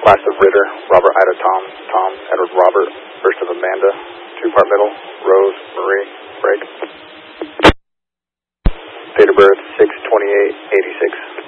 Last of Ritter, Robert Ida Tom, Tom, Edward Robert, first of Amanda, 2-part-middle, Rose, Marie, break. Date of birth, 6/28/86.